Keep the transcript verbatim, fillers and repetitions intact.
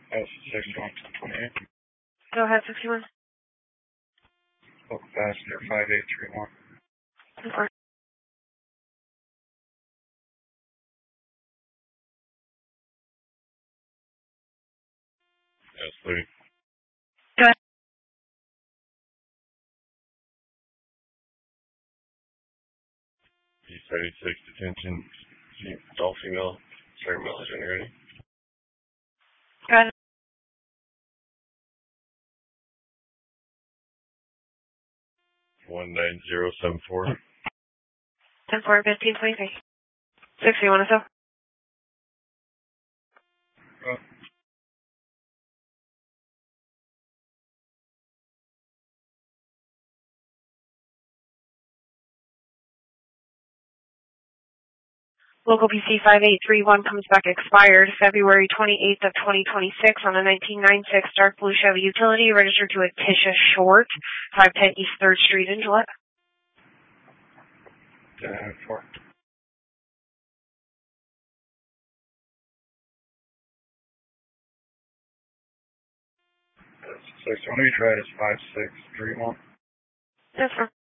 That's sixty-one twenty-eight. Go ahead, sixty-one. Local passenger five eight three one. Report. Yes, please. Go ahead. P thirty-six detention. All female. Sorry, mileage when you're ready. Go ahead. one nine zero seven four. ten four, fifteen twenty-three. sixty-one or so. Uh, Local P C five eight three one comes back expired February twenty-eighth of twenty twenty-six on a nineteen ninety-six dark blue Chevy utility registered to a Tisha Short, five ten East third Street in Gillette. ten four. Six, when we try this five six three one. That's fine.